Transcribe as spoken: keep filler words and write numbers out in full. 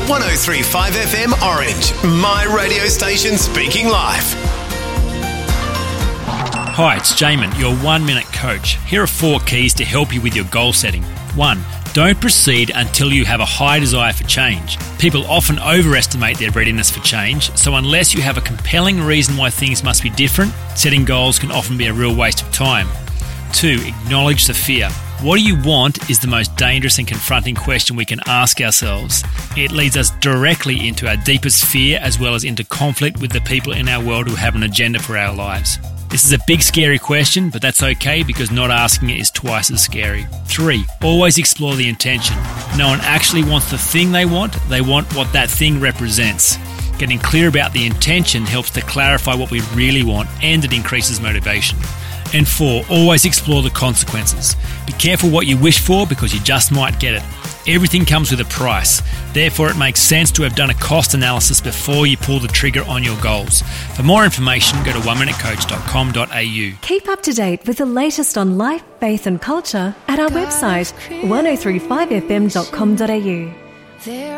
one oh three point five F M Orange, my radio station speaking life. Hi, it's Jamin, your one-minute coach. Here are four keys to help you with your goal setting. One, don't proceed until you have a high desire for change. People often overestimate their readiness for change, so unless you have a compelling reason why things must be different, setting goals can often be a real waste of time. Two, acknowledge the fear. What do you want is the most dangerous and confronting question we can ask ourselves. It leads us directly into our deepest fear as well as into conflict with the people in our world who have an agenda for our lives. This is a big, scary question, but that's okay because not asking it is twice as scary. Three, always explore the intention. No one actually wants the thing they want, they want what that thing represents. Getting clear about the intention helps to clarify what we really want, and it increases motivation. And four, always explore the consequences. Be careful what you wish for because you just might get it. Everything comes with a price. Therefore, it makes sense to have done a cost analysis before you pull the trigger on your goals. For more information, go to one minute coach dot com dot a u. Keep up to date with the latest on life, faith and culture at our website, one oh three five f m dot com dot a u.